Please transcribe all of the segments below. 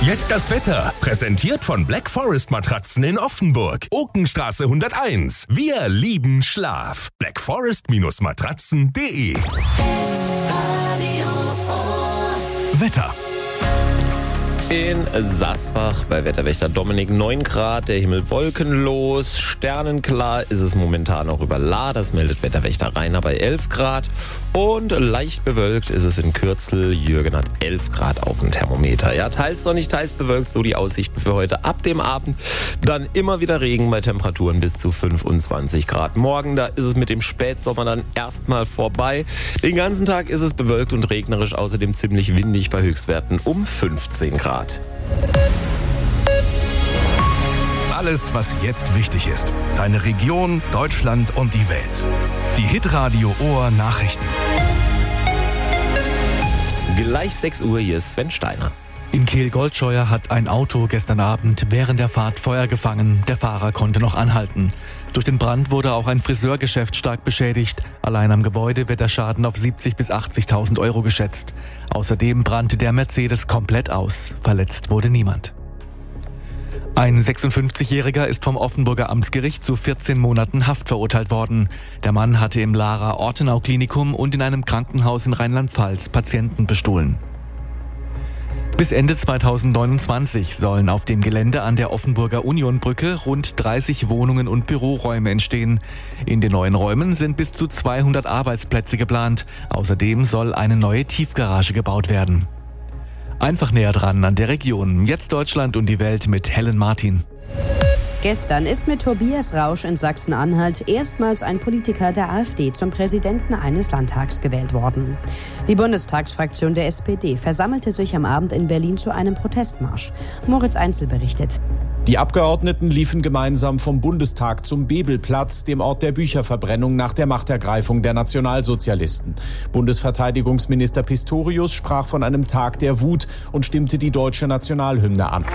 Jetzt das Wetter. Präsentiert von Black Forest Matratzen in Offenburg. Okenstraße 101. Wir lieben Schlaf. blackforest-matratzen.de. Wetter. In Sasbach bei Wetterwächter Dominik 9 Grad, der Himmel wolkenlos, sternenklar ist es momentan auch über Lahr, das meldet Wetterwächter Rainer bei 11 Grad und leicht bewölkt ist es in Kürzel, Jürgen hat 11 Grad auf dem Thermometer. Ja, teils sonnig, teils bewölkt, so die Aussichten für heute. Ab dem Abend dann immer wieder Regen bei Temperaturen bis zu 25 Grad. Morgen, da ist es mit dem Spätsommer dann erstmal vorbei. Den ganzen Tag ist es bewölkt und regnerisch, außerdem ziemlich windig bei Höchstwerten um 15 Grad. Alles, was jetzt wichtig ist. Deine Region, Deutschland und die Welt. Die Hitradio Ohr Nachrichten. Gleich 6 Uhr, hier ist Sven Steiner. In Kehl-Goldscheuer hat ein Auto gestern Abend während der Fahrt Feuer gefangen. Der Fahrer konnte noch anhalten. Durch den Brand wurde auch ein Friseurgeschäft stark beschädigt. Allein am Gebäude wird der Schaden auf 70.000 bis 80.000 Euro geschätzt. Außerdem brannte der Mercedes komplett aus. Verletzt wurde niemand. Ein 56-Jähriger ist vom Offenburger Amtsgericht zu 14 Monaten Haft verurteilt worden. Der Mann hatte im Lahrer Ortenau-Klinikum und in einem Krankenhaus in Rheinland-Pfalz Patienten bestohlen. Bis Ende 2029 sollen auf dem Gelände an der Offenburger Unionbrücke rund 30 Wohnungen und Büroräume entstehen. In den neuen Räumen sind bis zu 200 Arbeitsplätze geplant. Außerdem soll eine neue Tiefgarage gebaut werden. Einfach näher dran an der Region. Jetzt Deutschland und die Welt mit Helen Martin. Gestern ist mit Tobias Rausch in Sachsen-Anhalt erstmals ein Politiker der AfD zum Präsidenten eines Landtags gewählt worden. Die Bundestagsfraktion der SPD versammelte sich am Abend in Berlin zu einem Protestmarsch. Moritz Einzel berichtet. Die Abgeordneten liefen gemeinsam vom Bundestag zum Bebelplatz, dem Ort der Bücherverbrennung nach der Machtergreifung der Nationalsozialisten. Bundesverteidigungsminister Pistorius sprach von einem Tag der Wut und stimmte die deutsche Nationalhymne an.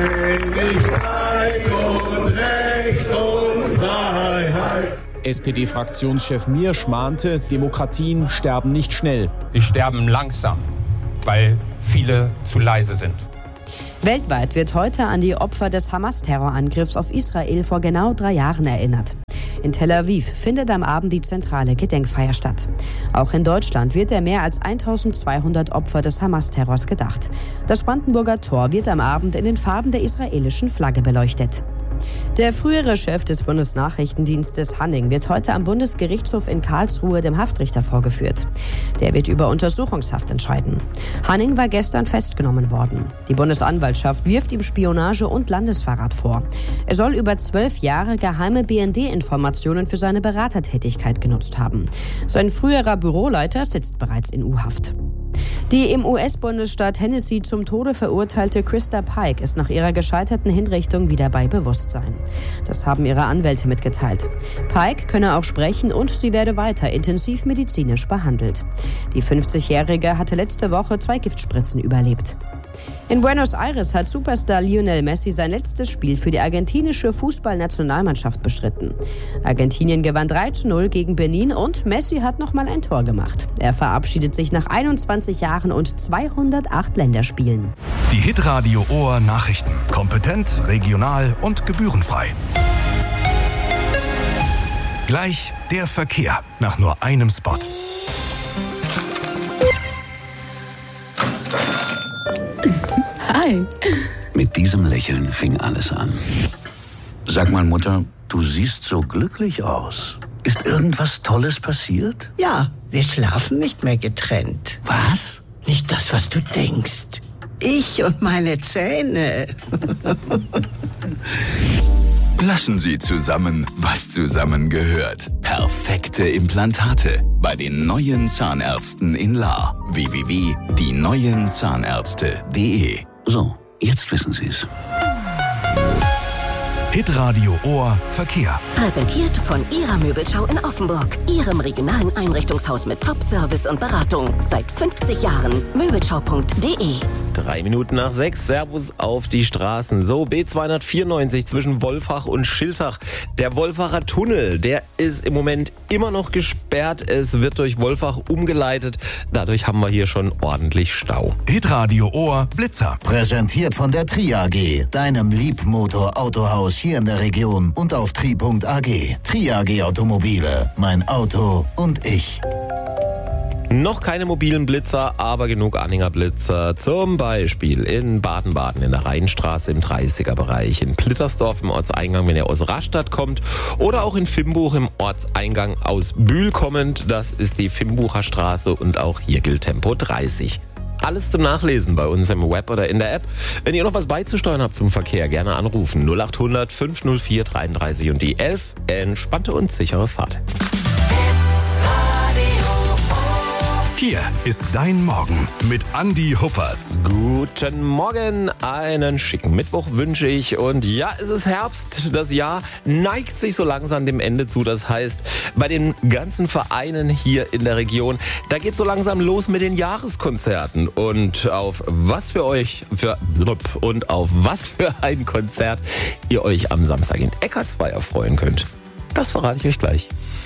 Recht und Freiheit. SPD-Fraktionschef Miersch mahnte, Demokratien sterben nicht schnell. Sie sterben langsam, weil viele zu leise sind. Weltweit wird heute an die Opfer des Hamas-Terrorangriffs auf Israel vor genau 3 Jahren erinnert. In Tel Aviv findet am Abend die zentrale Gedenkfeier statt. Auch in Deutschland wird der mehr als 1200 Opfer des Hamas-Terrors gedacht. Das Brandenburger Tor wird am Abend in den Farben der israelischen Flagge beleuchtet. Der frühere Chef des Bundesnachrichtendienstes Hanning wird heute am Bundesgerichtshof in Karlsruhe dem Haftrichter vorgeführt. Der wird über Untersuchungshaft entscheiden. Hanning war gestern festgenommen worden. Die Bundesanwaltschaft wirft ihm Spionage und Landesverrat vor. Er soll über 12 Jahre geheime BND-Informationen für seine Beratertätigkeit genutzt haben. Sein früherer Büroleiter sitzt bereits in U-Haft. Die im US-Bundesstaat Tennessee zum Tode verurteilte Krista Pike ist nach ihrer gescheiterten Hinrichtung wieder bei Bewusstsein. Das haben ihre Anwälte mitgeteilt. Pike könne auch sprechen und sie werde weiter intensiv medizinisch behandelt. Die 50-Jährige hatte letzte Woche 2 Giftspritzen überlebt. In Buenos Aires hat Superstar Lionel Messi sein letztes Spiel für die argentinische Fußballnationalmannschaft bestritten. Argentinien gewann 3:0 gegen Benin und Messi hat nochmal ein Tor gemacht. Er verabschiedet sich nach 21 Jahren und 208 Länderspielen. Die Hitradio Ohr Nachrichten. Kompetent, regional und gebührenfrei. Gleich der Verkehr nach nur einem Spot. Hi. Mit diesem Lächeln fing alles an. Sag mal, Mutter, du siehst so glücklich aus. Ist irgendwas Tolles passiert? Ja, wir schlafen nicht mehr getrennt. Was? Nicht das, was du denkst. Ich und meine Zähne. Lassen Sie zusammen, was zusammengehört. Perfekte Implantate bei den neuen Zahnärzten in Lahr. www.dieneuenzahnärzte.de. So, jetzt wissen Sie es. Hitradio Ohr Verkehr. Präsentiert von Ihrer Möbelschau in Offenburg. Ihrem regionalen Einrichtungshaus mit Top-Service und Beratung. Seit 50 Jahren. Möbelschau.de 3 Minuten nach 6. Servus auf die Straßen. So, B294 zwischen Wolfach und Schiltach. Der Wolfacher Tunnel, der ist im Moment immer noch gesperrt. Es wird durch Wolfach umgeleitet. Dadurch haben wir hier schon ordentlich Stau. Hitradio Ohr Blitzer. Präsentiert von der Tri AG, deinem Liebmotor-Autohaus hier in der Region und auf tri.ag. Tri AG Automobile, mein Auto und ich. Noch keine mobilen Blitzer, aber genug Anhängerblitzer. Zum Beispiel in Baden-Baden in der Rheinstraße im 30er-Bereich, in Plittersdorf im Ortseingang, wenn ihr aus Rastatt kommt, oder auch in Vimbuch im Ortseingang aus Bühl kommend. Das ist die Vimbucher Straße und auch hier gilt Tempo 30. Alles zum Nachlesen bei uns im Web oder in der App. Wenn ihr noch was beizusteuern habt zum Verkehr, gerne anrufen. 0800 504 33 und die 11. Entspannte und sichere Fahrt. Hier ist dein Morgen mit Andi Huppertz. Guten Morgen, einen schicken Mittwoch wünsche ich. Und ja, es ist Herbst. Das Jahr neigt sich so langsam dem Ende zu. Das heißt, bei den ganzen Vereinen hier in der Region, da geht so langsam los mit den Jahreskonzerten. Und auf was für ein Konzert ihr euch am Samstag in Eckartsweier freuen könnt, das verrate ich euch gleich.